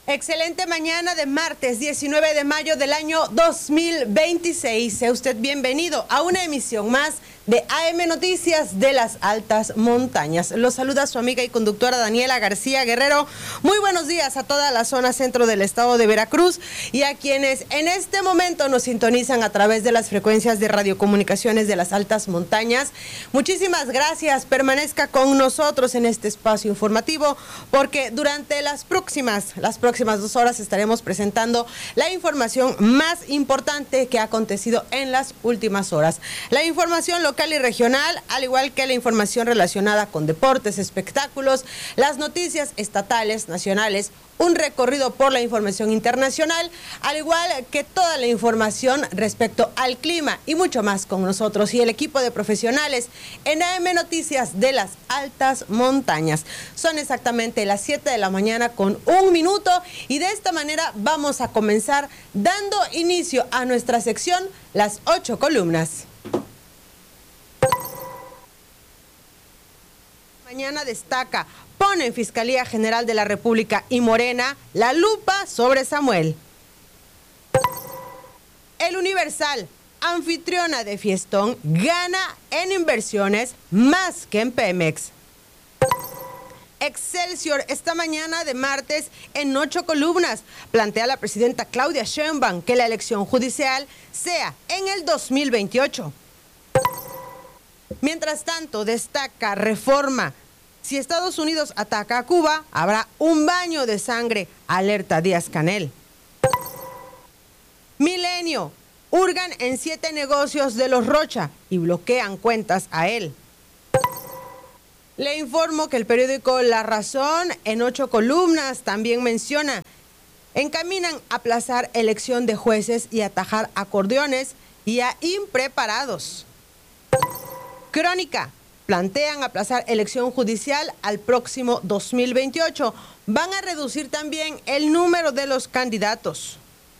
Excelente mañana de martes 19 de mayo del año 2026. Sea usted bienvenido a una emisión más de AM Noticias de las Altas Montañas. Los saluda su amiga y conductora Daniela García Guerrero. Muy buenos días a toda la zona centro del estado de Veracruz y a quienes en este momento nos sintonizan a través de las frecuencias de radiocomunicaciones de las Altas Montañas. Muchísimas gracias. Permanezca con nosotros en este espacio informativo porque durante las próximas 2 horas estaremos presentando la información más importante que ha acontecido en las últimas horas. La información local y regional, al igual que la información relacionada con deportes, espectáculos, las noticias estatales, nacionales, un recorrido por la información internacional, al igual que toda la información respecto al clima y mucho más con nosotros y el equipo de profesionales en AM Noticias de las Altas Montañas. Son exactamente las 7 de la mañana con 1 minuto y de esta manera vamos a comenzar dando inicio a nuestra sección Las 8 columnas. Mañana destaca, pone en Fiscalía General de la República y Morena la lupa sobre Samuel. El Universal, anfitriona de fiestón, gana en inversiones más que en Pemex. Excelsior, esta mañana de martes en 8 columnas, plantea la presidenta Claudia Sheinbaum que la elección judicial sea en el 2028. Mientras tanto, destaca Reforma. Si Estados Unidos ataca a Cuba, habrá un baño de sangre, alerta Díaz-Canel. Milenio, hurgan en 7 negocios de los Rocha y bloquean cuentas a él. Le informo que el periódico La Razón, en 8 columnas, también menciona, encaminan a aplazar elección de jueces y atajar acordeones y a impreparados. Crónica, plantean aplazar elección judicial al próximo 2028. Van a reducir también el número de los candidatos.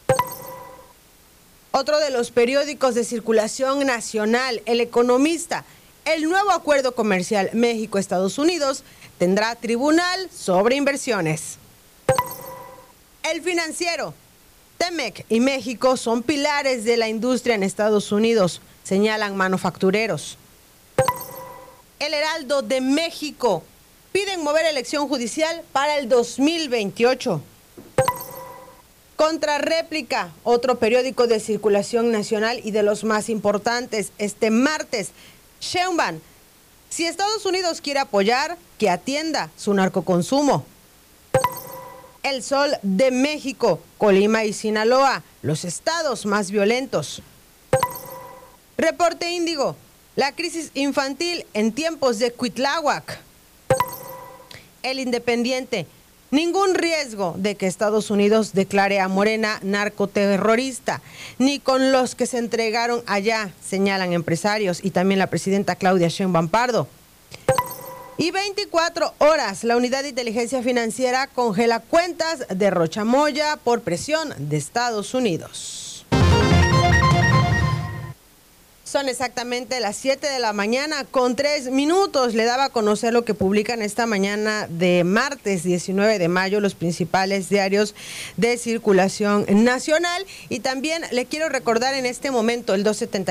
Otro de los periódicos de circulación nacional, El Economista, el nuevo acuerdo comercial México-Estados Unidos tendrá tribunal sobre inversiones. El Financiero, Temec y México son pilares de la industria en Estados Unidos, señalan manufactureros. El Heraldo de México, piden mover elección judicial para el 2028. Contrarréplica, otro periódico de circulación nacional y de los más importantes, este martes, Sheinbaum, si Estados Unidos quiere apoyar, que atienda su narcoconsumo. El Sol de México, Colima y Sinaloa, los estados más violentos. Reporte Índigo, la crisis infantil en tiempos de Cuitláhuac. El Independiente, ningún riesgo de que Estados Unidos declare a Morena narcoterrorista, ni con los que se entregaron allá, señalan empresarios y también la presidenta Claudia Sheinbaum Pardo. Y 24 horas, la Unidad de Inteligencia Financiera congela cuentas de Rocha Moya por presión de Estados Unidos. Son exactamente las 7 de la mañana con 3 minutos. Le daba a conocer lo que publican esta mañana de martes 19 de mayo los principales diarios de circulación nacional. Y también le quiero recordar en este momento el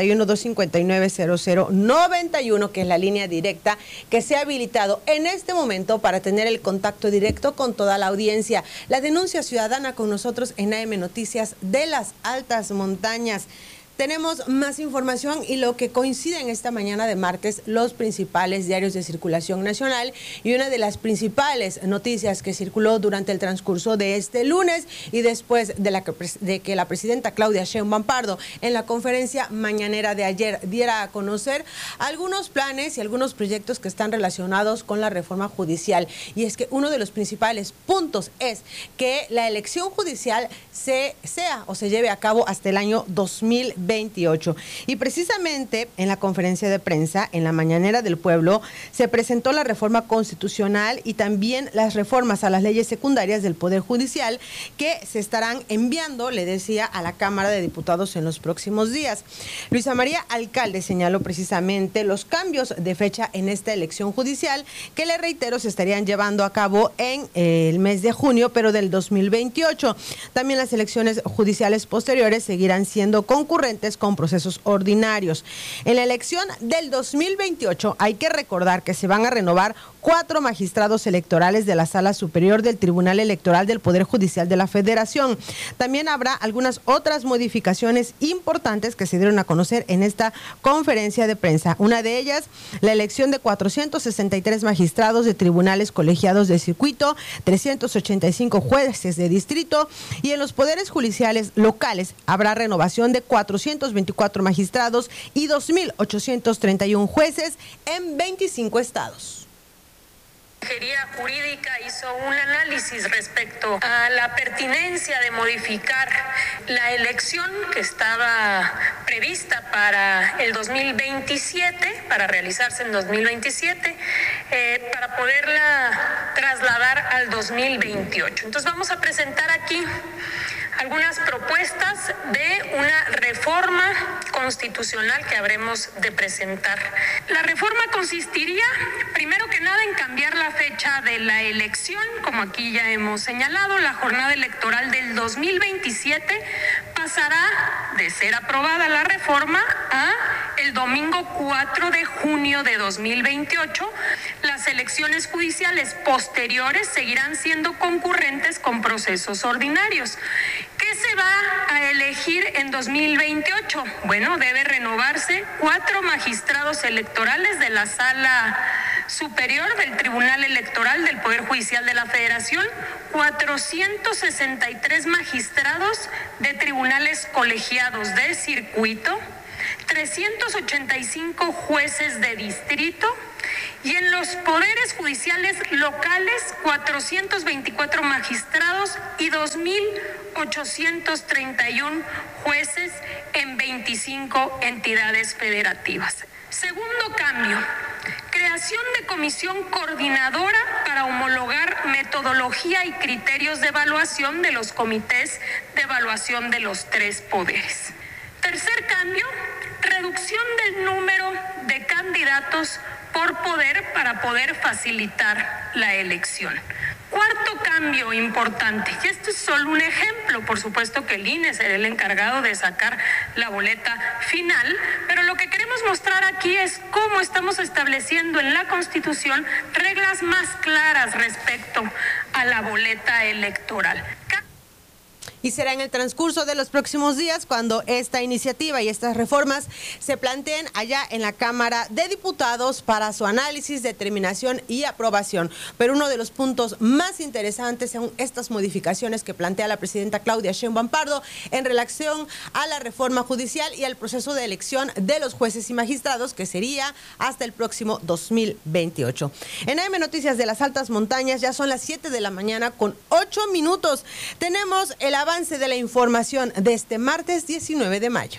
271-259-0091, que es la línea directa que se ha habilitado en este momento para tener el contacto directo con toda la audiencia. La denuncia ciudadana con nosotros en AM Noticias de las Altas Montañas. Tenemos más información y lo que coincide en esta mañana de martes, los principales diarios de circulación nacional y una de las principales noticias que circuló durante el transcurso de este lunes y después de que la presidenta Claudia Sheinbaum Pardo en la conferencia mañanera de ayer diera a conocer algunos planes y algunos proyectos que están relacionados con la reforma judicial. Y es que uno de los principales puntos es que la elección judicial se lleve a cabo hasta el año 2028. 2028. Y precisamente en la conferencia de prensa, en la Mañanera del Pueblo, se presentó la reforma constitucional y también las reformas a las leyes secundarias del Poder Judicial que se estarán enviando, le decía, a la Cámara de Diputados en los próximos días. Luisa María Alcalde señaló precisamente los cambios de fecha en esta elección judicial que, le reitero, se estarían llevando a cabo en el mes de junio, pero del 2028. También las elecciones judiciales posteriores seguirán siendo concurrentes con procesos ordinarios. En la elección del 2028 hay que recordar que se van a renovar 4 magistrados electorales de la Sala Superior del Tribunal Electoral del Poder Judicial de la Federación. También habrá algunas otras modificaciones importantes que se dieron a conocer en esta conferencia de prensa. Una de ellas, la elección de 463 magistrados de tribunales colegiados de circuito, 385 jueces de distrito, y en los poderes judiciales locales habrá renovación de 424 magistrados y 2.831 jueces en 25 estados. La Consejería Jurídica hizo un análisis respecto a la pertinencia de modificar la elección que estaba prevista para el 2027, para realizarse en 2027, para poderla trasladar al 2028. Entonces vamos a presentar aquí algunas propuestas de una reforma constitucional que habremos de presentar. La reforma consistiría, primero que nada, en cambiar la fecha de la elección, como aquí ya hemos señalado. La jornada electoral del 2027 pasará de ser aprobada la reforma a el domingo 4 de junio de 2028. Las elecciones judiciales posteriores seguirán siendo concurrentes con procesos ordinarios. ¿Qué se va a elegir en 2028? Bueno, debe renovarse 4 magistrados electorales de la Sala Superior del Tribunal Electoral del Poder Judicial de la Federación, 463 magistrados de tribunales colegiados de circuito, 385 jueces de distrito, y en los poderes judiciales locales 424 magistrados y 2.831 jueces en 25 entidades federativas. Segundo cambio, creación de comisión coordinadora para homologar metodología y criterios de evaluación de los comités de evaluación de los 3 poderes. Tercer cambio, reducción del número de candidatos por poder para poder facilitar la elección. Cuarto cambio importante, y este es solo un ejemplo, por supuesto que el INE será el encargado de sacar la boleta final, pero lo que queremos mostrar aquí es cómo estamos estableciendo en la Constitución reglas más claras respecto a la boleta electoral. Y será en el transcurso de los próximos días cuando esta iniciativa y estas reformas se planteen allá en la Cámara de Diputados para su análisis, determinación y aprobación. Pero uno de los puntos más interesantes son estas modificaciones que plantea la presidenta Claudia Sheinbaum Pardo en relación a la reforma judicial y al proceso de elección de los jueces y magistrados, que sería hasta el próximo 2028. En AM Noticias de las Altas Montañas ya son las 7 de la mañana con 8 minutos. Tenemos el avance de la información de este martes 19 de mayo.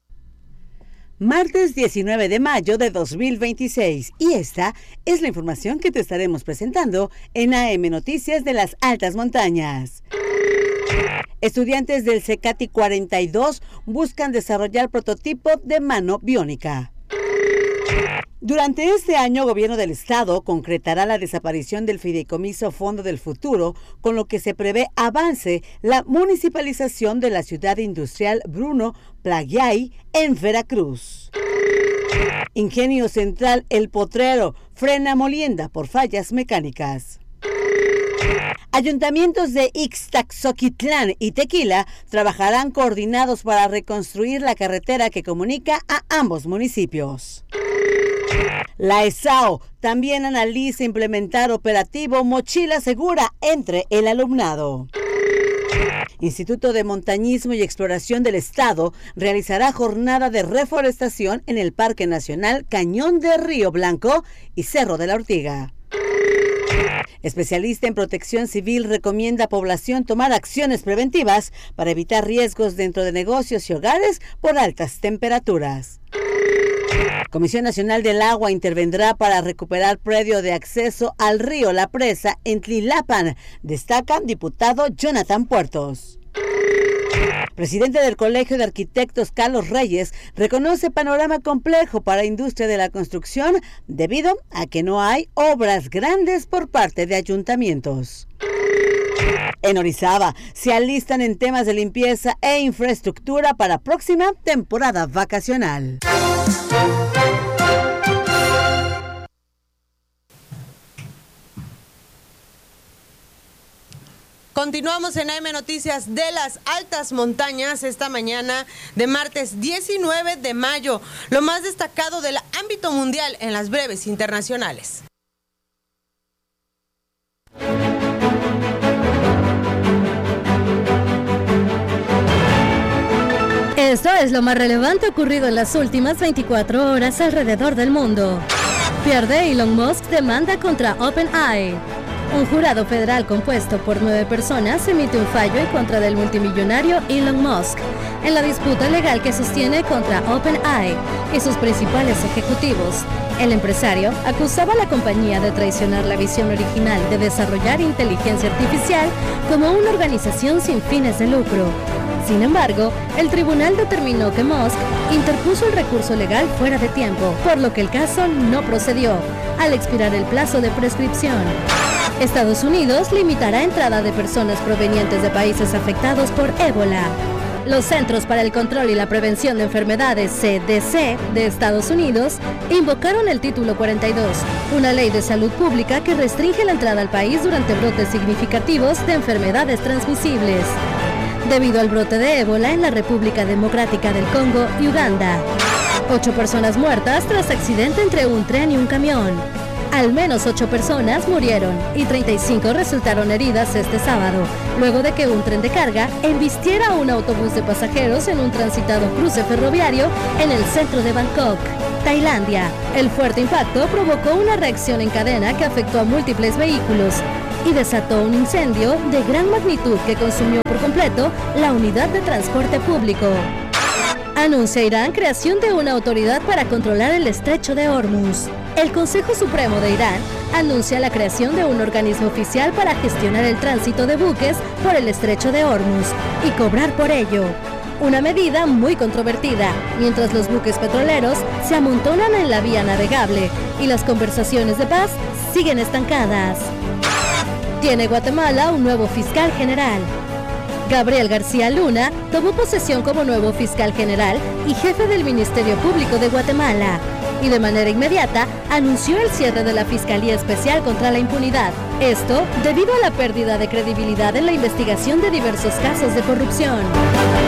Martes 19 de mayo de 2026, y esta es la información que te estaremos presentando en AM Noticias de las Altas Montañas. Estudiantes del CECATI 42 buscan desarrollar prototipo de mano biónica. Durante este año, Gobierno del Estado concretará la desaparición del Fideicomiso Fondo del Futuro, con lo que se prevé avance la municipalización de la ciudad industrial Bruno Plaguiay en Veracruz. Ingenio Central El Potrero frena molienda por fallas mecánicas. Ayuntamientos de Ixtaxoquitlán y Tequila trabajarán coordinados para reconstruir la carretera que comunica a ambos municipios. La ESAO también analiza implementar operativo Mochila Segura entre el alumnado. Instituto de Montañismo y Exploración del Estado realizará jornada de reforestación en el Parque Nacional Cañón de Río Blanco y Cerro de la Ortiga. Especialista en protección civil recomienda a población tomar acciones preventivas para evitar riesgos dentro de negocios y hogares por altas temperaturas. Comisión Nacional del Agua intervendrá para recuperar predio de acceso al río La Presa en Tlilapan, destaca diputado Jonathan Puertos. Presidente del Colegio de Arquitectos Carlos Reyes reconoce panorama complejo para la industria de la construcción debido a que no hay obras grandes por parte de ayuntamientos. En Orizaba se alistan en temas de limpieza e infraestructura para próxima temporada vacacional. Continuamos en AM Noticias de las Altas Montañas esta mañana de martes 19 de mayo. Lo más destacado del ámbito mundial en las breves internacionales. Esto es lo más relevante ocurrido en las últimas 24 horas alrededor del mundo. Pierde Elon Musk demanda contra OpenAI. Un jurado federal compuesto por 9 personas emite un fallo en contra del multimillonario Elon Musk en la disputa legal que sostiene contra OpenAI y sus principales ejecutivos. El empresario acusaba a la compañía de traicionar la visión original de desarrollar inteligencia artificial como una organización sin fines de lucro. Sin embargo, el tribunal determinó que Musk interpuso el recurso legal fuera de tiempo, por lo que el caso no procedió, al expirar el plazo de prescripción. Estados Unidos limitará entrada de personas provenientes de países afectados por ébola. Los Centros para el Control y la Prevención de Enfermedades, CDC, de Estados Unidos, invocaron el Título 42, una ley de salud pública que restringe la entrada al país durante brotes significativos de enfermedades transmisibles, debido al brote de ébola en la República Democrática del Congo y Uganda. 8 personas muertas tras accidente entre un tren y un camión. Al menos 8 personas murieron y 35 resultaron heridas este sábado, luego de que un tren de carga embistiera a un autobús de pasajeros en un transitado cruce ferroviario en el centro de Bangkok, Tailandia. El fuerte impacto provocó una reacción en cadena que afectó a múltiples vehículos y desató un incendio de gran magnitud que consumió por completo la unidad de transporte público. Anuncia Irán creación de una autoridad para controlar el estrecho de Hormuz. El Consejo Supremo de Irán anuncia la creación de un organismo oficial para gestionar el tránsito de buques por el estrecho de Hormuz y cobrar por ello. Una medida muy controvertida, mientras los buques petroleros se amontonan en la vía navegable y las conversaciones de paz siguen estancadas. Tiene Guatemala un nuevo fiscal general. Gabriel García Luna tomó posesión como nuevo fiscal general y jefe del Ministerio Público de Guatemala, y de manera inmediata anunció el cierre de la Fiscalía Especial contra la Impunidad. Esto debido a la pérdida de credibilidad en la investigación de diversos casos de corrupción.